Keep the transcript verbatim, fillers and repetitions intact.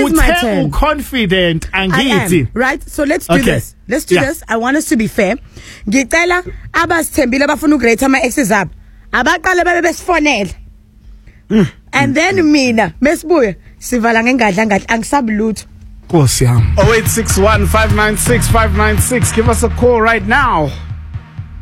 is my turn. Confident angithi. Right? So let's do okay. this. Let's do yeah. this. I want us to be fair. Ngicela abasithembile abafuna ugrate ama exes up. Abaqale babe besifonela. And then mina mesibuya sivala ngengadla ngadla angisabulutho. Nkosi yami. oh eight six one five nine six five nine six, give us a call right now.